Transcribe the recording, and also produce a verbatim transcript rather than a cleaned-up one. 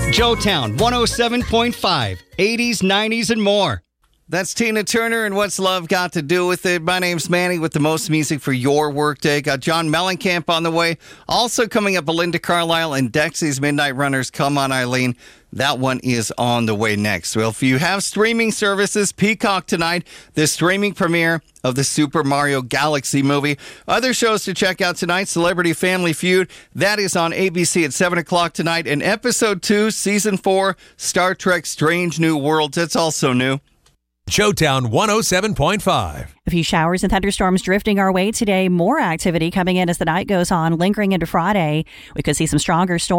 Joetown one oh seven point five, eighties, nineties, and more. That's Tina Turner and What's Love Got to Do with It. My name's Manny with the most music for your workday. Got John Mellencamp on the way. Also coming up, Belinda Carlisle and Dexy's Midnight Runners, Come On Eileen. That one is on the way next. Well, if you have streaming services, Peacock tonight, the streaming premiere of the Super Mario Galaxy movie. Other shows to check out tonight, Celebrity Family Feud. That is on A B C at seven o'clock tonight. And episode two, season four, Star Trek Strange New Worlds. That's also new. Joetown one oh seven point five. A few showers and thunderstorms drifting our way today. More activity coming in as the night goes on, lingering into Friday. We could see some stronger storms.